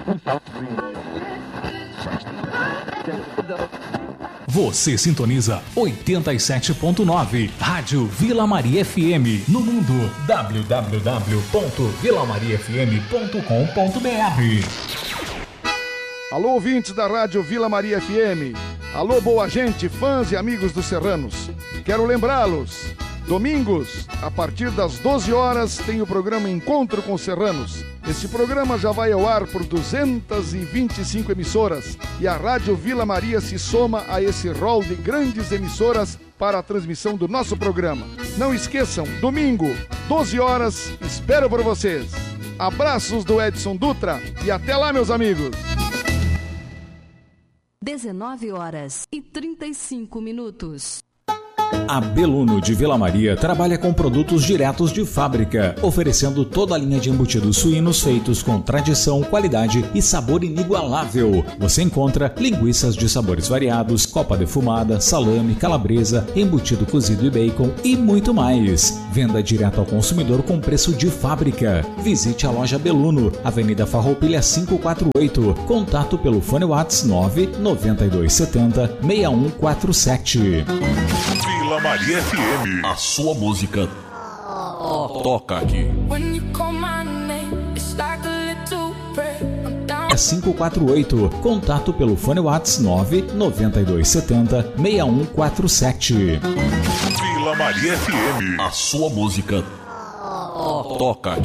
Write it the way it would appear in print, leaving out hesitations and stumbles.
Você sintoniza 87.9 Rádio Vila Maria FM no mundo www.vilamariafm.com.br. Alô, ouvintes da Rádio Vila Maria FM. Alô, boa gente, fãs e amigos dos Serranos. Quero lembrá-los, domingos, a partir das 12 horas, tem o programa Encontro com Serranos. Este programa já vai ao ar por 225 emissoras e a Rádio Vila Maria se soma a esse rol de grandes emissoras para a transmissão do nosso programa. Não esqueçam, domingo, 12 horas, espero por vocês. Abraços do Edson Dutra e até lá, meus amigos. 19h35. A Beluno de Vila Maria trabalha com produtos diretos de fábrica, oferecendo toda a linha de embutidos suínos feitos com tradição, qualidade e sabor inigualável. Você encontra linguiças de sabores variados, copa defumada, salame, calabresa, embutido cozido e bacon e muito mais. Venda direto ao consumidor com preço de fábrica. Visite a loja Beluno, Avenida Farroupilha 548. Contato pelo fone WhatsApp 99270 6147. Vila Maria FM, a sua música toca aqui. É 548. Contato pelo fone WhatsApp 99270 6147. Vila Maria FM, a sua música toca aqui.